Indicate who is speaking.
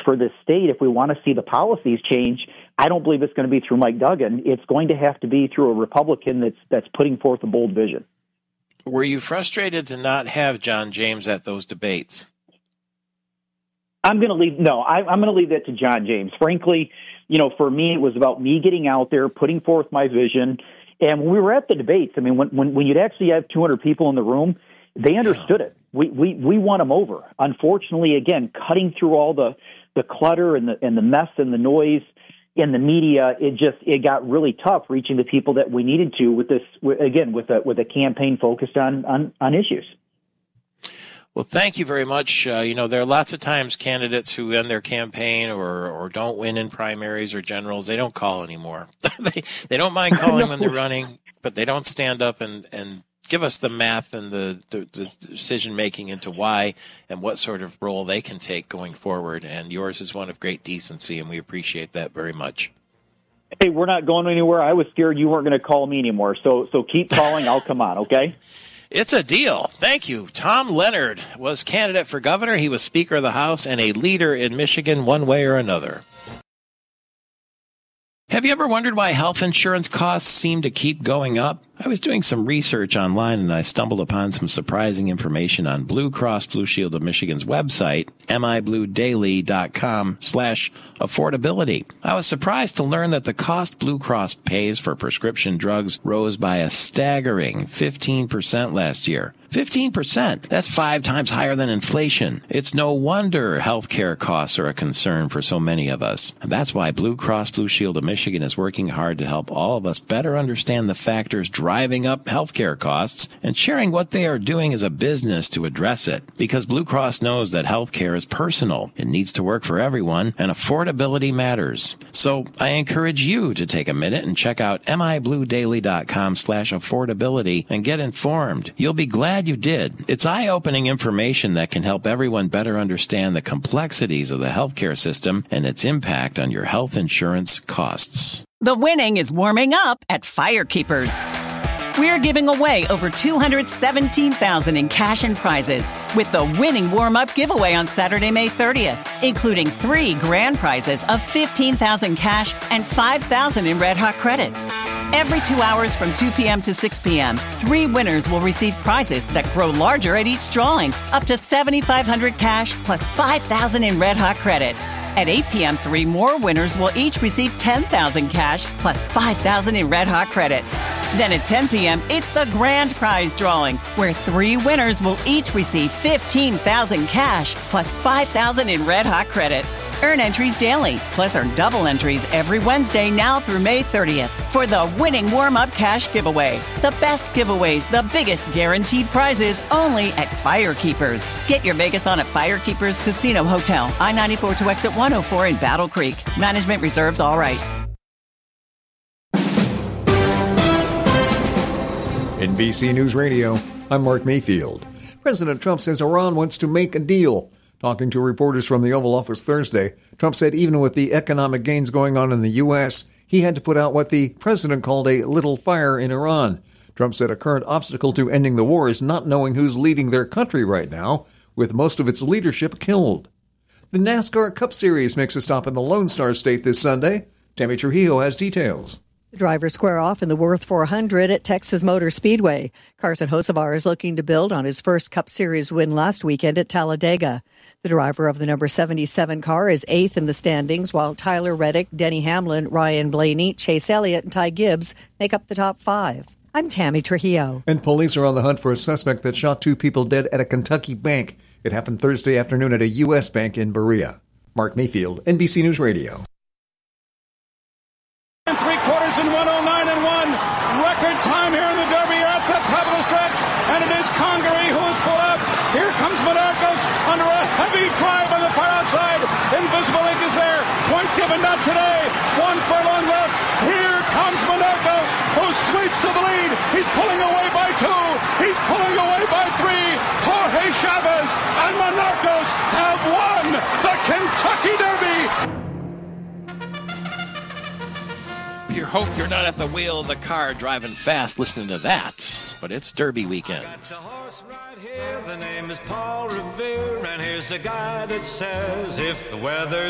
Speaker 1: for this state, if we want to see the policies change, I don't believe it's going to be through Mike Duggan. It's going to have to be through a Republican that's putting forth a bold vision.
Speaker 2: Were you frustrated to not have John James at those debates?
Speaker 1: I'm going to leave that to John James. Frankly, for me, it was about me getting out there, putting forth my vision. And when we were at the debates, I mean, when you'd actually have 200 people in the room, they understood it. We won them over. Unfortunately, again, cutting through all the clutter and the mess and the noise in the media, it got really tough reaching the people that we needed to with a campaign focused on issues.
Speaker 2: Well, thank you very much. There are lots of times candidates who end their campaign or don't win in primaries or generals. They don't call anymore. they don't mind calling when they're running, but they don't stand up and give us the math and the decision making into why and what sort of role they can take going forward. And yours is one of great decency, and we appreciate that very much.
Speaker 1: Hey, we're not going anywhere. I was scared you weren't going to call me anymore. So keep calling. I'll come on, okay?
Speaker 2: It's a deal. Thank you. Tom Leonard was candidate for governor. He was Speaker of the House and a leader in Michigan one way or another. Have you ever wondered why health insurance costs seem to keep going up? I was doing some research online and I stumbled upon some surprising information on Blue Cross Blue Shield of Michigan's website, mibluedaily.com/affordability. I was surprised to learn that the cost Blue Cross pays for prescription drugs rose by a staggering 15% last year. 15%. That's 5 times higher than inflation. It's no wonder healthcare costs are a concern for so many of us. And that's why Blue Cross Blue Shield of Michigan is working hard to help all of us better understand the factors driving up healthcare costs and sharing what they are doing as a business to address it. Because Blue Cross knows that healthcare is personal. It needs to work for everyone, and affordability matters. So I encourage you to take a minute and check out mibluedaily.com/affordability and get informed. You'll be glad you did. It's eye-opening information that can help everyone better understand the complexities of the healthcare system and its impact on your health insurance costs.
Speaker 3: The winning is warming up at Firekeepers. We're giving away over $217,000 in cash and prizes with the winning warm-up giveaway on Saturday, May 30th, including 3 grand prizes of $15,000 cash and $5,000 in Red Hot credits. Every 2 hours from 2 p.m. to 6 p.m., 3 winners will receive prizes that grow larger at each drawing, up to $7,500 cash plus $5,000 in Red Hot credits. At 8 p.m., 3 more winners will each receive $10,000 cash plus $5,000 in Red Hot credits. Then at 10 p.m., it's the grand prize drawing, where 3 winners will each receive $15,000 cash plus $5,000 in Red Hot credits. Earn entries daily, plus earn double entries every Wednesday now through May 30th for the winning warm-up cash giveaway. The best giveaways, the biggest guaranteed prizes, only at Firekeepers. Get your Vegas on at Firekeepers Casino Hotel, I-94 to exit 104 in Battle Creek. Management reserves all rights.
Speaker 4: NBC News Radio, I'm Mark Mayfield. President Trump says Iran wants to make a deal. Talking to reporters from the Oval Office Thursday, Trump said even with the economic gains going on in the U.S., he had to put out what the president called a little fire in Iran. Trump said a current obstacle to ending the war is not knowing who's leading their country right now, with most of its leadership killed. The NASCAR Cup Series makes a stop in the Lone Star State this Sunday. Tammy Trujillo has details.
Speaker 5: The drivers square off in the Worth 400 at Texas Motor Speedway. Carson Hocevar is looking to build on his first Cup Series win last weekend at Talladega. The driver of the number 77 car is 8th in the standings, while Tyler Reddick, Denny Hamlin, Ryan Blaney, Chase Elliott, and Ty Gibbs make up the top 5. I'm Tammy Trujillo.
Speaker 4: And police are on the hunt for a suspect that shot 2 people dead at a Kentucky bank. It happened Thursday afternoon at a U.S. bank in Berea. Mark Mayfield, NBC News Radio.
Speaker 6: 3/4 and 109.1. Record time here in the Derby. You're at the top of the stretch, and it is Congaree who is full up. Here comes Monarcos under a heavy drive on the far outside. Invisible Ink is there. One given, not today. 1 furlong left. Here comes Monarcos, who sweeps to the lead. He's pulling away by 2. He's pulling away by 3. Jorge Chavez and Monarcos have won the Kentucky Derby.
Speaker 2: You hope you're not at the wheel of the car driving fast listening to that, but it's Derby weekend.
Speaker 7: Got a horse right here, the name is Paul Revere, and here's the guy that says if the weather